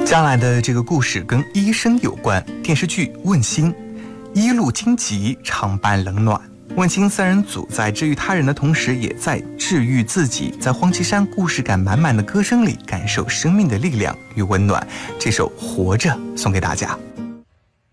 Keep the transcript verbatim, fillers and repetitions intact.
将来的这个故事跟医生有关，电视剧《问心》，一路荆棘，常伴冷暖。问心三人组在治愈他人的同时，也在治愈自己。在黄绮珊故事感满满的歌声里，感受生命的力量与温暖。这首《活着》送给大家。